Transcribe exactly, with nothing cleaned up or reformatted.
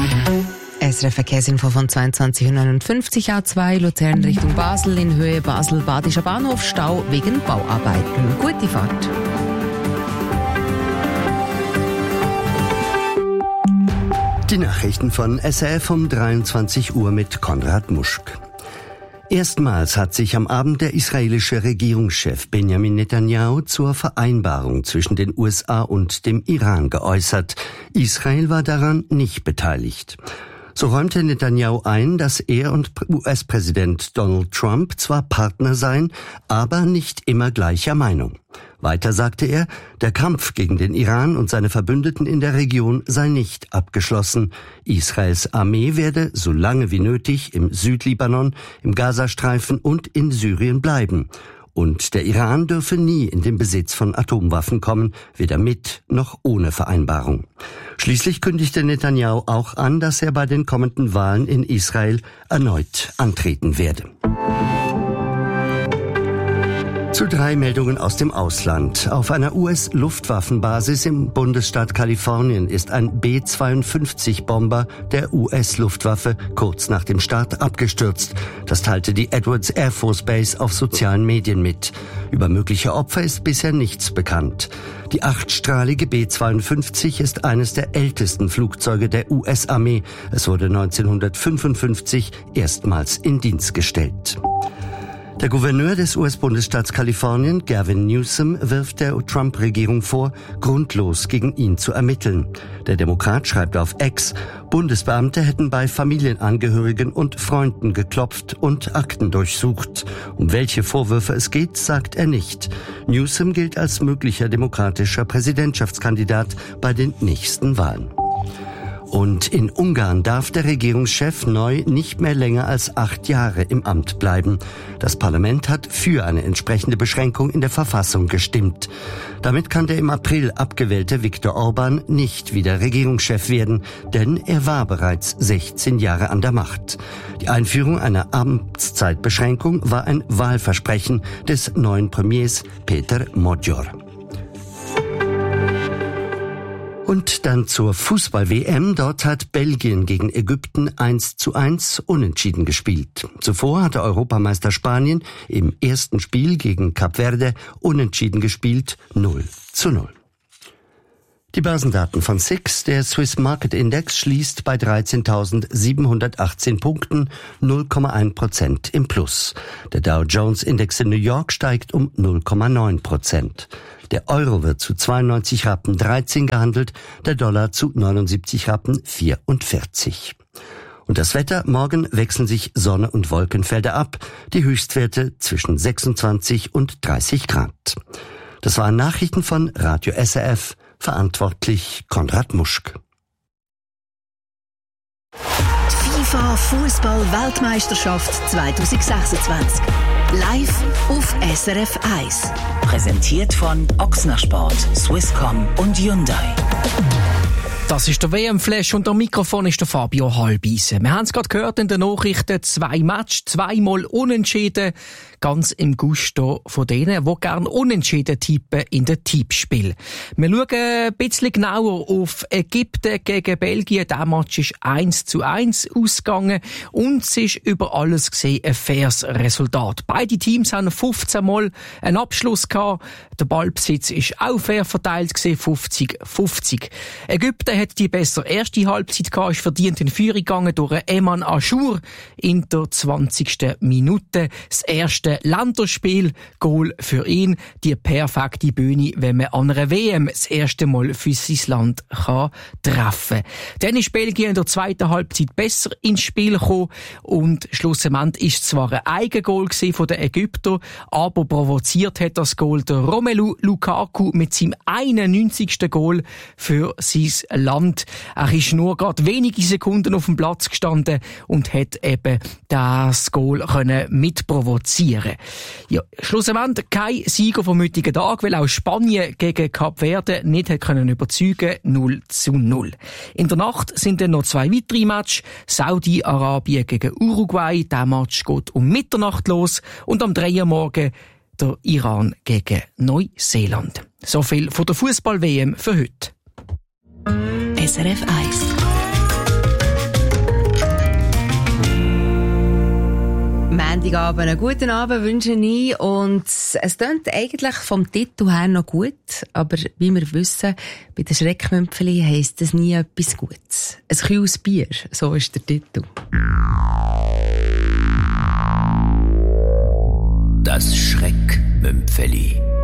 S R F-Verkehrsinfo von zweiundzwanzig Uhr neunundfünfzig, A zwei Luzern Richtung Basel, in Höhe Basel-Badischer Bahnhof, Stau wegen Bauarbeiten. Gute Fahrt. Die Nachrichten von S R F um dreiundzwanzig Uhr mit Konrad Muschk. Erstmals hat sich am Abend der israelische Regierungschef Benjamin Netanyahu zur Vereinbarung zwischen den U S A und dem Iran geäußert. Israel war daran nicht beteiligt. So räumte Netanyahu ein, dass er und U S-Präsident Donald Trump zwar Partner seien, aber nicht immer gleicher Meinung. Weiter sagte er, der Kampf gegen den Iran und seine Verbündeten in der Region sei nicht abgeschlossen. Israels Armee werde so lange wie nötig im Südlibanon, im Gazastreifen und in Syrien bleiben. Und der Iran dürfe nie in den Besitz von Atomwaffen kommen, weder mit noch ohne Vereinbarung. Schließlich kündigte Netanyahu auch an, dass er bei den kommenden Wahlen in Israel erneut antreten werde. Zu drei Meldungen aus dem Ausland. Auf einer U S-Luftwaffenbasis im Bundesstaat Kalifornien ist ein B zweiundfünfzig Bomber der U S-Luftwaffe kurz nach dem Start abgestürzt. Das teilte die Edwards Air Force Base auf sozialen Medien mit. Über mögliche Opfer ist bisher nichts bekannt. Die achtstrahlige B zweiundfünfzig ist eines der ältesten Flugzeuge der U S-Armee. Es wurde neunzehnhundertfünfundfünfzig erstmals in Dienst gestellt. Der Gouverneur des U S-Bundesstaats Kalifornien, Gavin Newsom, wirft der Trump-Regierung vor, grundlos gegen ihn zu ermitteln. Der Demokrat schreibt auf X, Bundesbeamte hätten bei Familienangehörigen und Freunden geklopft und Akten durchsucht. Um welche Vorwürfe es geht, sagt er nicht. Newsom gilt als möglicher demokratischer Präsidentschaftskandidat bei den nächsten Wahlen. Und in Ungarn darf der Regierungschef neu nicht mehr länger als acht Jahre im Amt bleiben. Das Parlament hat für eine entsprechende Beschränkung in der Verfassung gestimmt. Damit kann der im April abgewählte Viktor Orban nicht wieder Regierungschef werden, denn er war bereits sechzehn Jahre an der Macht. Die Einführung einer Amtszeitbeschränkung war ein Wahlversprechen des neuen Premiers Peter Magyar. Und dann zur Fußball-W M. Dort hat Belgien gegen Ägypten eins zu eins unentschieden gespielt. Zuvor hatte Europameister Spanien im ersten Spiel gegen Kap Verde unentschieden gespielt, null zu null. Die Börsendaten von S I X. Der Swiss Market Index schließt bei dreizehntausendsiebenhundertachtzehn Punkten, null Komma eins Prozent im Plus. Der Dow Jones Index in New York steigt um null Komma neun Prozent. Der Euro wird zu zweiundneunzig Rappen dreizehn gehandelt, der Dollar zu neunundsiebzig Rappen vierundvierzig. Und das Wetter, morgen wechseln sich Sonne und Wolkenfelder ab, die Höchstwerte zwischen sechsundzwanzig und dreißig Grad. Das waren Nachrichten von Radio S R F, verantwortlich Konrad Muschk. FIFA Fußball-Weltmeisterschaft zwanzig sechsundzwanzig. Live auf S R F eins. Präsentiert von Ochsner Sport, Swisscom und Hyundai. Das ist der W M-Flash und am Mikrofon ist der Fabio Halbisen. Wir haben es gerade gehört in den Nachrichten, zwei Matches, zweimal unentschieden, ganz im Gusto von denen, die gerne unentschieden tippen in den Tippspiel. Wir schauen ein bisschen genauer auf Ägypten gegen Belgien. Der Match ist eins zu eins ausgegangen und es ist über alles gesehen ein faires Resultat. Beide Teams haben fünfzehn Mal einen Abschluss gehabt. Der Ballbesitz ist auch fair verteilt gesehen, fünfzig fünfzig. Ägypten hat die bessere erste Halbzeit gehabt, ist verdient in Führung gegangen durch Eman Achour in der zwanzigsten Minute. Das erste Länderspiel, Goal für ihn, die perfekte Bühne, wenn man an einer W M das erste Mal für sein Land kann treffen. Dann ist Belgien in der zweiten Halbzeit besser ins Spiel gekommen und schlussendlich ist zwar ein Eigengoal von den Ägyptern, aber provoziert hat das Goal der Romelu Lukaku mit seinem einundneunzigsten Goal für sein Land. Er ist nur gerade wenige Sekunden auf dem Platz gestanden und hat eben das Goal können mitprovozieren. Ja, schlussendlich kein Sieger vom heutigen Tag, weil auch Spanien gegen Kap Verde nicht hat können überzeugen, null zu null. In der Nacht sind dann noch zwei weitere Matches. Saudi-Arabien gegen Uruguay, der Match geht um Mitternacht los und am drei Uhr morgen der Iran gegen Neuseeland. So viel von der Fußball-W M für heute. S R F eins. Sonntagabend einen guten Abend wünsche ich. Und es klingt eigentlich vom Titel her noch gut, aber wie wir wissen, bei den Schreckmümpfeli heisst es nie etwas Gutes. Ein kühles Bier, so ist der Titel. Das Schreckmümpfeli.